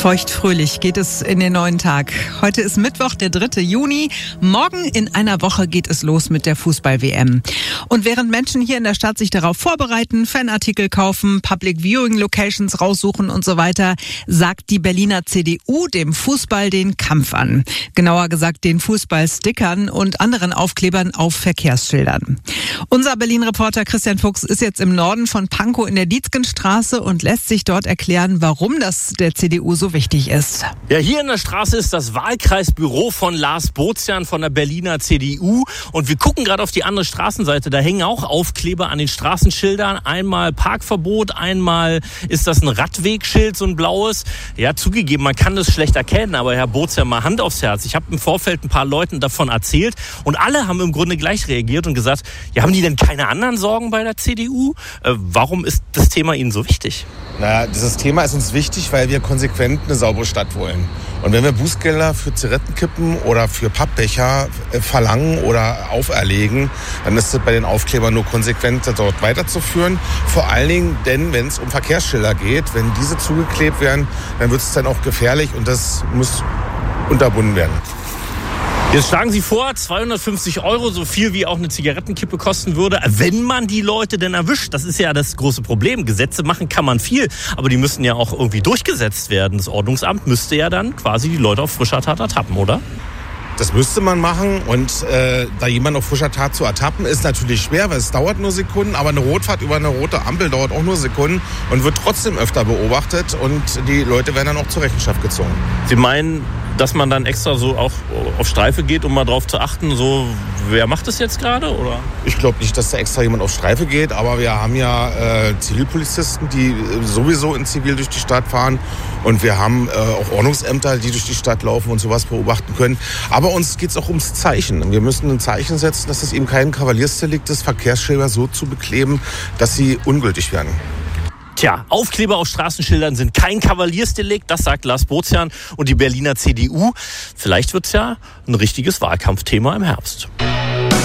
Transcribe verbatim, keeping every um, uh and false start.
Feuchtfröhlich geht es in den neuen Tag. Heute ist Mittwoch, der dritte Juni. Morgen in einer Woche geht es los mit der Fußball-W M. Und während Menschen hier in der Stadt sich darauf vorbereiten, Fanartikel kaufen, Public Viewing Locations raussuchen und so weiter, sagt die Berliner C D U dem Fußball den Kampf an. Genauer gesagt den Fußballstickern und anderen Aufklebern auf Verkehrsschildern. Unser Berlin-Reporter Christian Fuchs ist jetzt im Norden von Pankow in der Dietzgenstraße und lässt sich dort erklären, warum das der C D U so wichtig ist. Ja, hier in der Straße ist das Wahlkreisbüro von Lars Bozian von der Berliner C D U. Und wir gucken gerade auf die andere Straßenseite. Da hängen auch Aufkleber an den Straßenschildern. Einmal Parkverbot, einmal ist das ein Radwegschild, so ein blaues. Ja, zugegeben, man kann das schlecht erkennen. Aber Herr Bozian, mal Hand aufs Herz. Ich habe im Vorfeld ein paar Leuten davon erzählt. Und alle haben im Grunde gleich reagiert und gesagt, ja, haben die denn keine anderen Sorgen bei der C D U? Äh, warum ist das Thema Ihnen so wichtig? Naja, dieses Thema ist uns wichtig, weil wir konsequent eine saubere Stadt wollen. Und wenn wir Bußgelder für Zigarettenkippen oder für Pappbecher verlangen oder auferlegen, dann ist es bei den Aufklebern nur konsequent, dort weiterzuführen. Vor allen Dingen, denn wenn es um Verkehrsschilder geht, wenn diese zugeklebt werden, dann wird es dann auch gefährlich und das muss unterbunden werden. Jetzt schlagen Sie vor, zweihundertfünfzig Euro, so viel wie auch eine Zigarettenkippe kosten würde, wenn man die Leute denn erwischt. Das ist ja das große Problem. Gesetze machen kann man viel, aber die müssen ja auch irgendwie durchgesetzt werden. Das Ordnungsamt müsste ja dann quasi die Leute auf frischer Tat ertappen, oder? Das müsste man machen und äh, da jemand auf frischer Tat zu ertappen, ist natürlich schwer, weil es dauert nur Sekunden, aber eine Rotfahrt über eine rote Ampel dauert auch nur Sekunden und wird trotzdem öfter beobachtet und die Leute werden dann auch zur Rechenschaft gezogen. Sie meinen, dass man dann extra so auch auf Streife geht, um mal drauf zu achten, so wer macht das jetzt gerade, oder? Ich glaube nicht, dass da extra jemand auf Streife geht, aber wir haben ja äh, Zivilpolizisten, die sowieso in Zivil durch die Stadt fahren und wir haben äh, auch Ordnungsämter, die durch die Stadt laufen und sowas beobachten können. Aber uns geht es auch ums Zeichen. Wir müssen ein Zeichen setzen, dass es eben kein Kavaliersdelikt ist, Verkehrsschilder so zu bekleben, dass sie ungültig werden. Tja, Aufkleber auf Straßenschildern sind kein Kavaliersdelikt, das sagt Lars Bozian und die Berliner C D U. Vielleicht wird's ja ein richtiges Wahlkampfthema im Herbst.